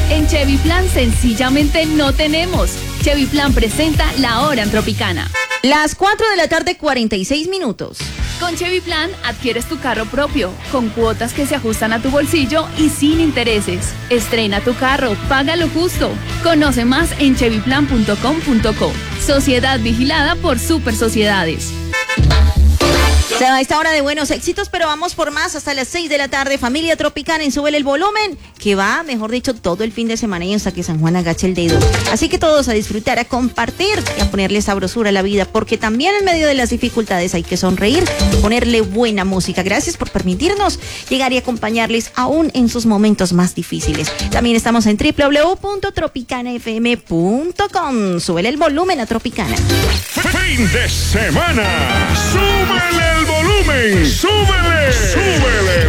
En Chevy Plan sencillamente no tenemos. Chevy Plan presenta La Hora en Tropicana. Las 4 de la tarde, 46 minutos. Con Chevy Plan adquieres tu carro propio, con cuotas que se ajustan a tu bolsillo y sin intereses. Estrena tu carro, paga lo justo. Conoce más en chevyplan.com.co. Sociedad vigilada por Super Sociedades. Se va a esta hora de buenos éxitos, pero vamos por más hasta las 6 de la tarde. Familia Tropicana en Súbele el Volumen, que va, mejor dicho, todo el fin de semana y hasta que San Juan agache el dedo. Así que todos a disfrutar, a compartir y a ponerle sabrosura a la vida, porque también en medio de las dificultades hay que sonreír, ponerle buena música. Gracias por permitirnos llegar y acompañarles aún en sus momentos más difíciles. También estamos en www.tropicanafm.com. Súbele el volumen a Tropicana. Fin de semana. Súbele el volumen. Súbele. Súbele.